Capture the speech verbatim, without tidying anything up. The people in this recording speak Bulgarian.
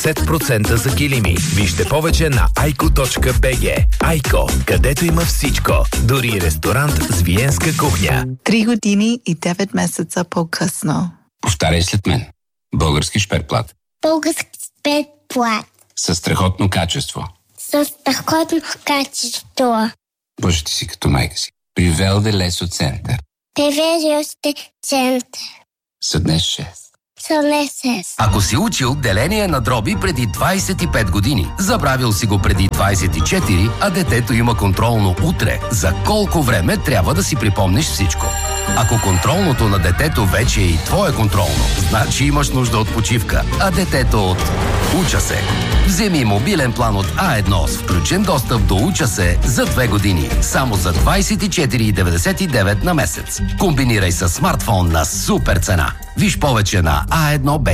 петдесет процента за килими. Вижте повече на айко точка би джи. Айко, където има всичко. Дори ресторант с виенска кухня. Три години и девет месеца по-късно. Повтаряй след мен. Български шперплат. Български шперплат. Със страхотно качество. Със страхотно качество. Боже, ти си като майка си. При Велде Лесо Център. Певежиосте център. Съднес шест. Ако си учил деление на дроби преди двайсет и пет години, забравил си го преди двайсет и четири, а детето има контролно утре, за колко време трябва да си припомниш всичко? Ако контролното на детето вече е и твое контролно, значи имаш нужда от почивка, а детето от Уча се. Вземи мобилен план от А едно с включен достъп до Уча се за две години, само за двайсет и четири деветдесет и девет на месец. Комбинирай с смартфон на супер цена. Виж повече на а едно точка би джи.